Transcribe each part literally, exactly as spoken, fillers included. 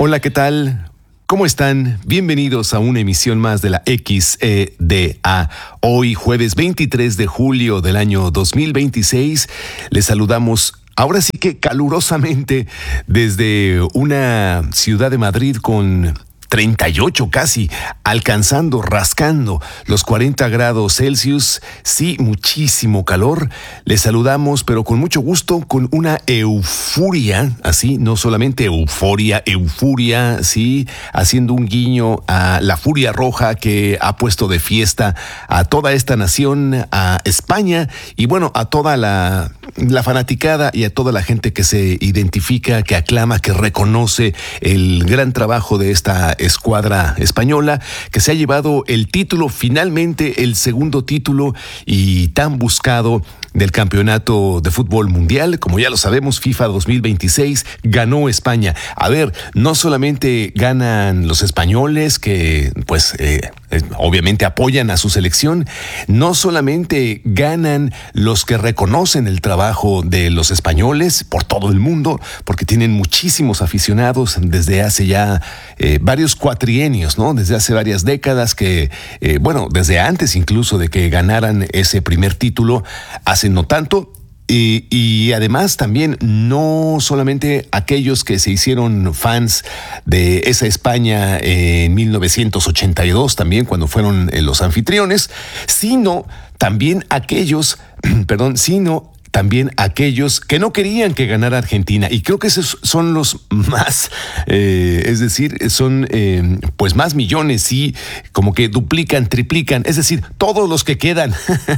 Hola, ¿qué tal? ¿Cómo están? Bienvenidos a una emisión más de la X E D A. Hoy, jueves veintitrés de julio del año dos mil veintiséis, les saludamos ahora sí que calurosamente desde una ciudad de Madrid con treinta y ocho casi, alcanzando, rascando los cuarenta grados Celsius. Sí, muchísimo calor. Les saludamos, pero con mucho gusto, con una euforia, así, no solamente euforia, eufuria, sí, haciendo un guiño a la furia roja que ha puesto de fiesta a toda esta nación, a España y bueno, a toda la, la fanaticada y a toda la gente que se identifica, que aclama, que reconoce el gran trabajo de esta escuadra española, que se ha llevado el título, finalmente el segundo título y tan buscado del campeonato de fútbol mundial. Como ya lo sabemos, FIFA dos mil veintiséis ganó España. A ver, no solamente ganan los españoles que pues eh, obviamente apoyan a su selección, no solamente ganan los que reconocen el trabajo de los españoles por todo el mundo, porque tienen muchísimos aficionados desde hace ya eh, varios cuatrienios, ¿no? Desde hace varias décadas que, eh, bueno, desde antes incluso de que ganaran ese primer título, hace no tanto. Y, y además también no solamente aquellos que se hicieron fans de esa España en mil novecientos ochenta y dos, también cuando fueron los anfitriones, sino también aquellos, perdón, sino también aquellos que no querían que ganara Argentina. Y creo que esos son los más, eh, es decir, son eh, pues más millones y como que duplican, triplican, es decir, todos los que quedan.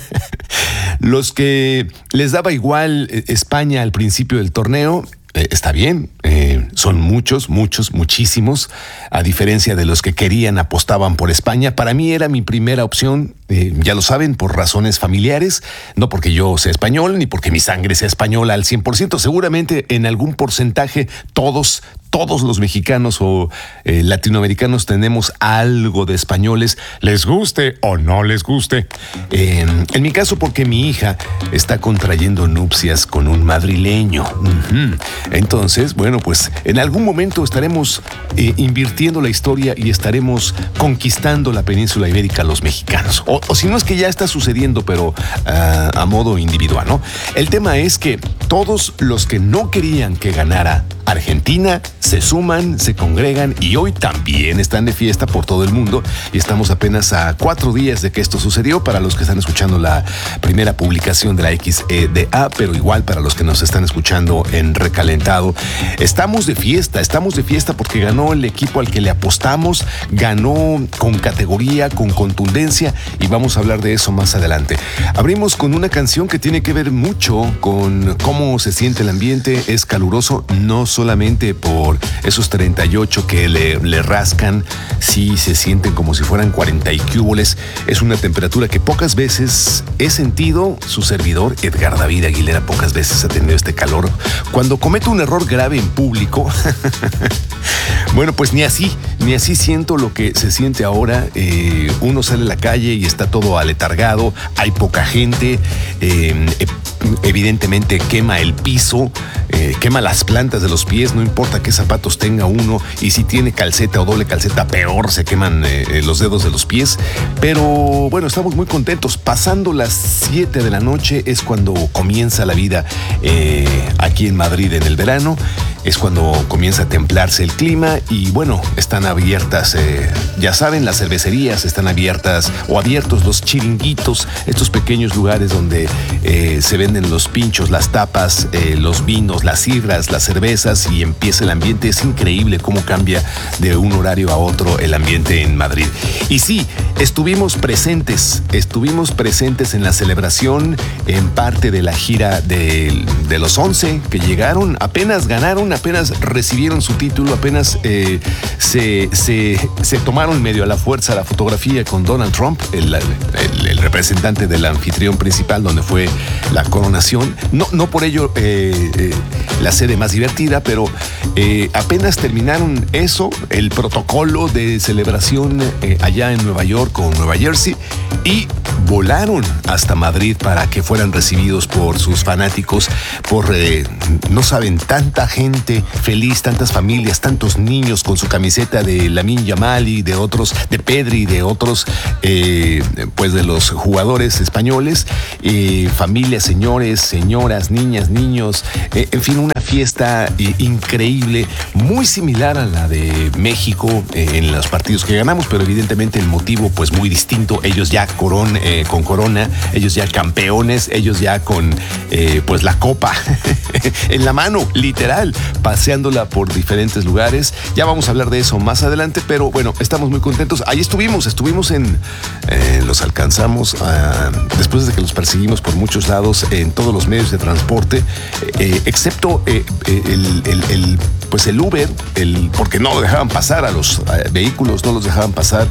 Los que les daba igual España al principio del torneo, eh, está bien, eh, son muchos, muchos, muchísimos, a diferencia de los que querían, apostaban por España. Para mí era mi primera opción, eh, ya lo saben, por razones familiares, no porque yo sea español, ni porque mi sangre sea española al cien por ciento, seguramente en algún porcentaje todos, todos los mexicanos o eh, latinoamericanos tenemos algo de españoles, les guste o no les guste. Eh, en mi caso, porque mi hija está contrayendo nupcias con un madrileño. Uh-huh. Entonces, bueno, pues en algún momento estaremos eh, invirtiendo la historia y estaremos conquistando la península ibérica los mexicanos. O, o si no es que ya está sucediendo, pero uh, a modo individual, ¿no? El tema es que todos los que no querían que ganara Argentina se suman, se congregan y hoy también están de fiesta por todo el mundo y estamos apenas a cuatro días de que esto sucedió para los que están escuchando la primera publicación de la X E D A, pero igual para los que nos están escuchando en recalentado. Estamos de fiesta, estamos de fiesta porque ganó el equipo al que le apostamos, ganó con categoría, con contundencia y vamos a hablar de eso más adelante. Abrimos con una canción que tiene que ver mucho con cómo se siente el ambiente, es caluroso, no solamente por esos treinta y ocho que le, le rascan, sí se sienten como si fueran cuarenta y cúboles. Es una temperatura que pocas veces he sentido. Su servidor, Edgar David Aguilera, pocas veces ha tenido este calor. Cuando cometo un error grave en público, bueno, pues ni así, ni así siento lo que se siente ahora. Eh, uno sale a la calle y está todo aletargado, hay poca gente, eh, evidentemente quema el piso, eh, quema las plantas de los pies, no importa qué zapatos tenga uno, y si tiene calceta o doble calceta, peor, se queman eh, los dedos de los pies. Pero bueno, estamos muy contentos. Pasando las siete de la noche es cuando comienza la vida eh, aquí en Madrid en el verano. Es cuando comienza a templarse el clima y bueno, están abiertas, eh, ya saben, las cervecerías están abiertas o abiertos los chiringuitos, estos pequeños lugares donde eh, se venden los pinchos, las tapas, eh, los vinos, las sidras, las cervezas y empieza el ambiente. Es increíble cómo cambia de un horario a otro el ambiente en Madrid. Y sí, estuvimos presentes, estuvimos presentes en la celebración, en parte de la gira de, de los once que llegaron, apenas ganaron, apenas recibieron su título, apenas eh, se, se, se tomaron medio a la fuerza la fotografía con Donald Trump, el, el, el representante del anfitrión principal donde fue la coronación. No, no por ello eh, eh, la sede más divertida, pero eh, apenas terminaron eso, el protocolo de celebración eh, allá en Nueva York o Nueva Jersey, y volaron hasta Madrid para que fueran recibidos por sus fanáticos, por, eh, no saben, tanta gente feliz, tantas familias, tantos niños con su camiseta de Lamine Yamal y de otros, de Pedri, de otros, eh, pues de los jugadores españoles, eh, familias, señores, señoras, niñas, niños, eh, en fin, una fiesta eh, increíble, muy similar a la de México eh, en los partidos que ganamos, pero evidentemente el motivo pues muy distinto. Ellos ya coron, eh, con corona, ellos ya campeones, ellos ya con eh, pues la copa en la mano, literal, paseándola por diferentes lugares. Ya vamos a hablar de eso más adelante, pero bueno, estamos muy contentos. Ahí estuvimos, estuvimos en, eh, los alcanzamos uh, después de que los perseguimos por muchos lados en todos los medios de transporte, eh, excepto eh, el, el, el pues el Uber, el, porque no dejaban pasar a los a vehículos, no los dejaban pasar.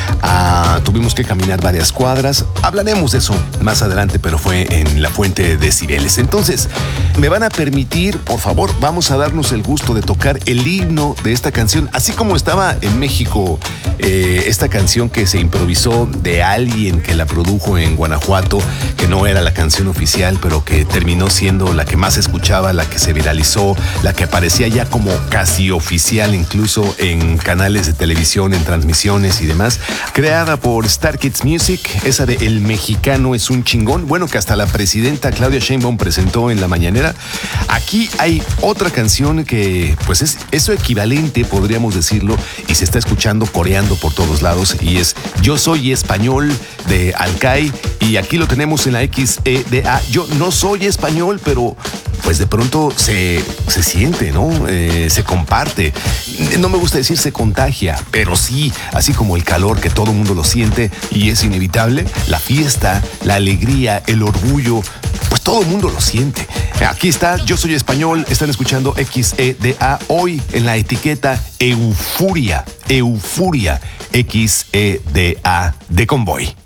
A, tuvimos que caminar varias cuadras. Hablaremos de eso más adelante, pero fue en la Fuente de Cibeles. Entonces, me van a permitir, por favor, vamos a darnos el gusto de tocar el himno de esta canción, así como estaba en México eh, esta canción que se improvisó de alguien que la produjo en Guanajuato, que no era la canción oficial, pero que terminó siendo la que más escuchaba, la que se viralizó, la que aparecía ya como casi oficial incluso en canales de televisión, en transmisiones y demás, creada por Star Kids Music, esa de El Mexicano es un chingón, bueno, que hasta la presidenta Claudia Sheinbaum presentó en la mañanera. Aquí hay otra canción que pues es eso equivalente, podríamos decirlo, y se está escuchando coreando por todos lados, y es Yo Soy Español de Alcai, y aquí lo tenemos en la X E D A. Yo no soy español, pero pues de pronto se, se siente, ¿no? Eh, se comparte. No me gusta decir se contagia, pero sí, así como el calor que todo el mundo lo siente y es inevitable, la fiesta, la alegría, el orgullo, pues todo el mundo lo siente. Aquí está, Yo Soy Español, están escuchando X E D A hoy en la etiqueta Eufuria, Eufuria, X E D A de Convoy.